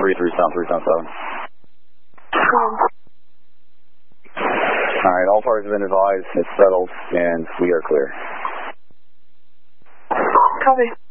33 sound 377. Alright, all parties have been advised, it's settled, and we are clear. Copy.